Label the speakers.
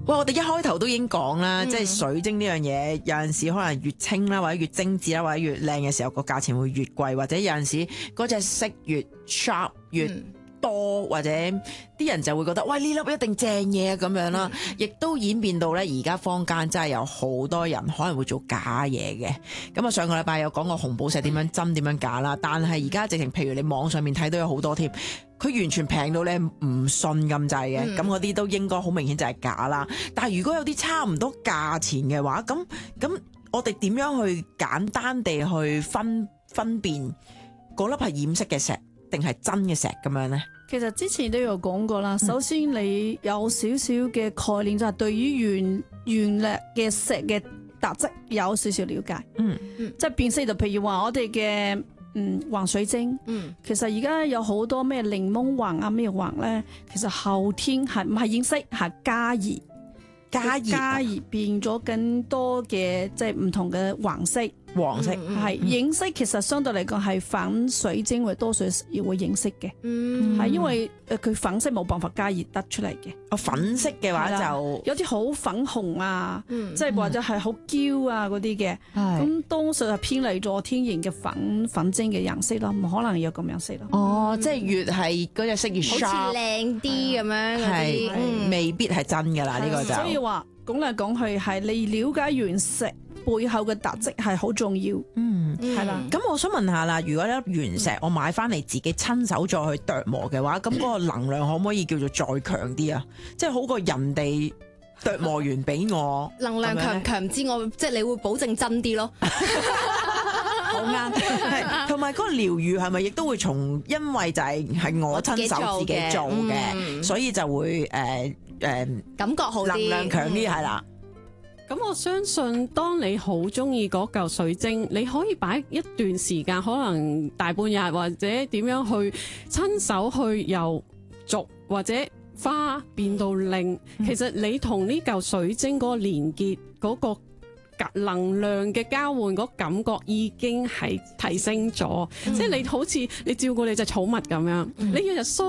Speaker 1: 喂，我哋一開頭都已經講啦，即係水晶呢樣嘢，有陣時可能越清啦，或者越精緻啦，或者越靚嘅時候，個價錢會越貴，或者有陣時嗰隻色越 sharp 越多，或者啲人就會覺得喂，呢粒一定正嘢咁樣啦，亦都演變到咧而家坊間真係有好多人可能會做假嘢嘅。咁啊，上個禮拜有講過紅寶石點樣真點樣假啦，但係而家直情譬如你網上面睇到有好多添，佢完全平到你唔信咁滯嘅，咁嗰啲都應該好明顯就係假啦。但係如果有啲差唔多價錢嘅話，咁我哋點樣去簡單地去分辨嗰粒係染色嘅石定係真嘅石咁樣呢？
Speaker 2: 其實之前都有講過啦。首先你有少少嘅概念，就係對於原來嘅石嘅特質有少少了解。即係辨識，就譬如話我哋嘅黃水晶。其實而家有好多咩檸檬黃啊咩黃咧，其實後天係唔係染色，係加熱變咗更多嘅即係唔同嘅黃色。係影色，其實相對嚟講係粉水晶會多數要會影色嘅，係因為佢粉色冇辦法加熱得出嚟嘅。
Speaker 1: 粉色嘅話就
Speaker 2: 有啲好粉紅啊，即係或者係好嬌啊嗰啲嘅，咁多數係偏離咗天然嘅粉晶嘅顏色咯，唔可能有咁樣色咯。
Speaker 1: 哦，即係越係嗰隻色越 sharp，
Speaker 3: 好似靚啲咁樣嗰啲，
Speaker 1: 未必係真噶啦呢個就。
Speaker 2: 所以話講嚟講去係你了解原石背後嘅特質係好重要，係啦。
Speaker 1: 咁我想問下啦，如果一粒原石我買翻嚟自己親手再去琢磨嘅話，咁嗰個能量可唔可以叫做再強啲啊？即係好過人哋琢磨完俾我，
Speaker 3: 能量強唔知我，即係你會保證真啲咯。
Speaker 1: 好啱，同埋嗰個療愈係咪亦都會因為就係我親手自己做嘅，所以就會
Speaker 3: 感覺好啲，
Speaker 1: 能量強啲係啦。
Speaker 4: 咁我相信，當你好中意嗰嚿水晶，你可以擺一段時間，可能大半日或者點樣去親手去由俗或者花變到令。其實你同呢嚿水晶嗰個連結嗰個能量嘅交換嗰感覺已經係提升咗，即係你好似你照顧你隻寵物咁樣，你日日梳